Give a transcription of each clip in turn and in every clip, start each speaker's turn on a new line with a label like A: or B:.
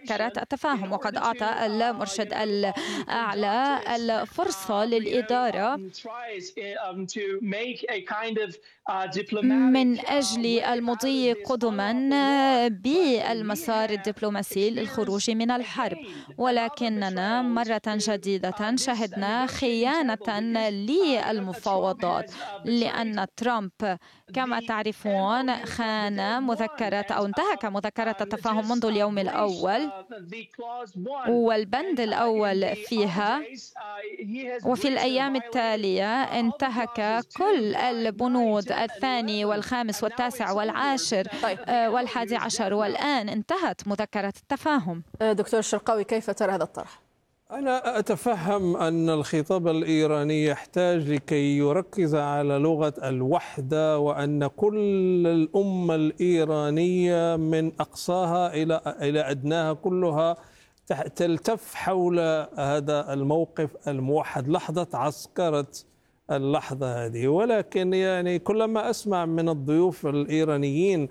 A: مذكرات التفاهم، وقد أعطى المرشد الأعلى الفرصة للإدارة من أجل المضي قدما بالمسار الدبلوماسي للخروج من الحرب. ولكننا مرة جديدة شهدنا خيانة للمفاوضات، لأن ترامب كما تعرفون خان مذكرات أو انتهك مذكرات التفاهم منذ اليوم الأول، والبند الأول فيها، وفي الأيام التالية انتهك كل البنود الثاني والخامس والتاسع والعاشر والحادي عشر، والآن انتهت مذكرات التفاهم.
B: دكتور الشرقاوي، كيف ترى هذا الطرح؟
C: أنا أتفهم أن الخطاب الإيراني يحتاج لكي يركز على لغة الوحدة، وأن كل الأمة الإيرانية من أقصاها إلى أدناها كلها تلتف حول هذا الموقف الموحد، لحظة عسكرة اللحظة هذه. ولكن يعني كلما أسمع من الضيوف الإيرانيين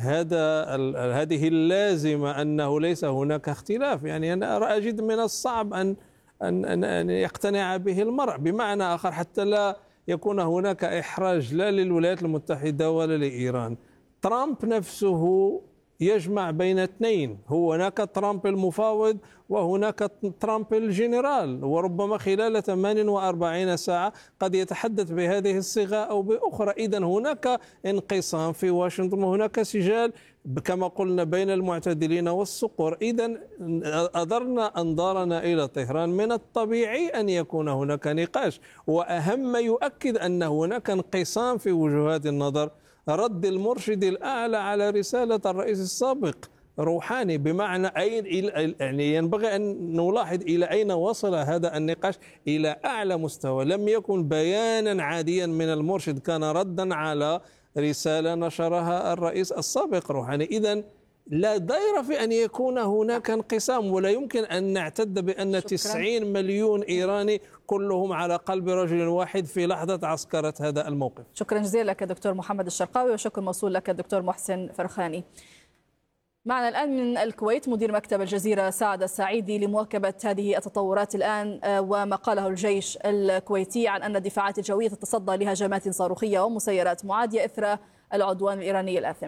C: هذه اللازمة أنه ليس هناك اختلاف، يعني أنا أجد من الصعب أن يقتنع به المرء. بمعنى آخر، حتى لا يكون هناك إحراج لا للولايات المتحدة ولا لإيران، ترامب نفسه يجمع بين اثنين، هناك ترامب المفاوض وهناك ترامب الجنرال، وربما خلال 48 ساعة قد يتحدث بهذه الصيغة أو بأخرى. إذن هناك انقسام في واشنطن وهناك سجال كما قلنا بين المعتدلين والصقور. إذن أدرنا أنظارنا إلى طهران، من الطبيعي أن يكون هناك نقاش، وأهم ما يؤكد أن هناك انقسام في وجهات النظر رد المرشد الأعلى على رسالة الرئيس السابق روحاني. بمعنى يعني ينبغي أن نلاحظ إلى أين وصل هذا النقاش، إلى أعلى مستوى. لم يكن بيانا عاديا من المرشد، كان ردا على رسالة نشرها الرئيس السابق روحاني. إذن لا ضير في أن يكون هناك انقسام، ولا يمكن أن نعتد بأن 90 مليون إيراني كلهم على قلب رجل واحد في لحظة عسكرة هذا الموقف.
B: شكرا جزيلا لك دكتور محمد الشرقاوي، وشكر موصول لك دكتور محسن فرخاني. معنا الآن من الكويت مدير مكتب الجزيرة سعد السعيدي لمواكبة هذه التطورات الآن، وما قاله الجيش الكويتي عن أن الدفاعات الجوية تتصدى لهجمات صاروخية ومسيرات معادية إثر العدوان الإيراني الآثم.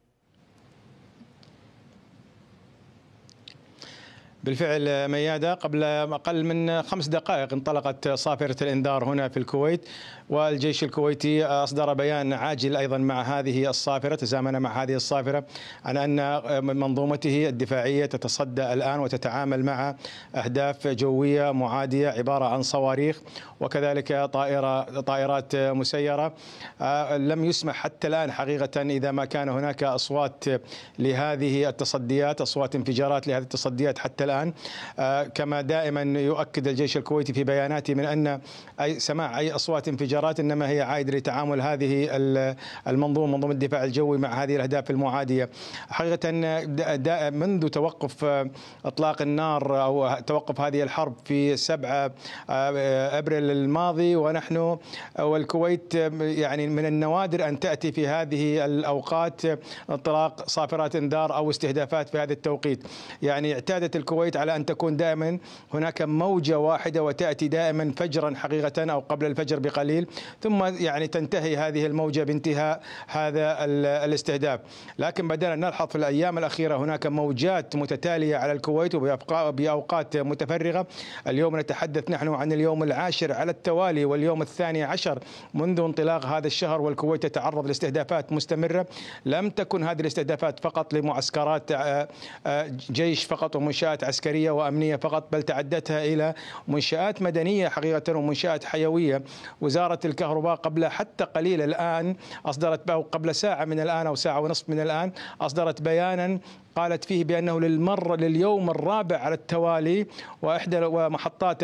D: بالفعل ميادة، قبل أقل من 5 دقائق انطلقت صافرة الإنذار هنا في الكويت، والجيش الكويتي أصدر بيان عاجل أيضا مع هذه الصافرة، تزامن مع هذه الصافرة، عن أن منظومته الدفاعية تتصدى الآن وتتعامل مع أهداف جوية معادية عبارة عن صواريخ وكذلك طائرات مسيرة. لم يسمح حتى الآن حقيقة إذا ما كان هناك أصوات لهذه التصديات، أصوات انفجارات لهذه التصديات حتى الآن. كما دائما يؤكد الجيش الكويتي في بياناته من أن سماع أي أصوات انفجارات إنما هي عائدة لتعامل هذه منظومة الدفاع الجوي مع هذه الأهداف المعادية. حقيقة منذ توقف إطلاق النار أو توقف هذه الحرب في 7 أبريل الماضي، ونحن والكويت يعني من النوادر أن تأتي في هذه الأوقات انطلاق صافرات انذار أو استهدافات في هذا التوقيت. يعني اعتادت الكويت على أن تكون دائما هناك موجة واحدة وتأتي دائما فجرا حقيقة أو قبل الفجر بقليل، ثم يعني تنتهي هذه الموجة بانتهاء هذا الاستهداف. لكن بدأنا نلحظ في الأيام الأخيرة هناك موجات متتالية على الكويت وبأوقات متفرغة. اليوم نتحدث نحن عن اليوم العاشر على التوالي واليوم 12 منذ انطلاق هذا الشهر، والكويت تتعرض لاستهدافات مستمرة. لم تكن هذه الاستهدافات فقط لمعسكرات جيش فقط ومنشآت عسكرية وأمنية فقط، بل تعدتها إلى منشآت مدنية حقيقة ومنشآت حيوية. وزارة الكهرباء قبل حتى قليل الآن أصدرت قبل ساعة من الآن أو ساعة ونصف من الآن أصدرت بيانا قالت فيه بأنه لليوم الرابع على التوالي ومحطات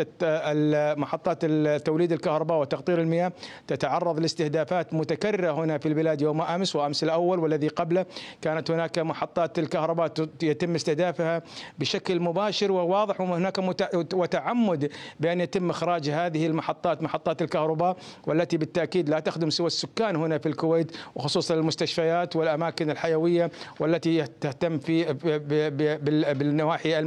D: توليد الكهرباء وتقطير المياه تتعرض لاستهدافات متكررة هنا في البلاد. يوم أمس وأمس الأول والذي قبله كانت هناك محطات الكهرباء يتم استهدافها بشكل مباشر وواضح، وهناك وتعمد بأن يتم إخراج هذه المحطات، محطات الكهرباء، والتي بالتأكيد لا تخدم سوى السكان هنا في الكويت، وخصوصا المستشفيات والأماكن الحيوية والتي تهتم بالنواحي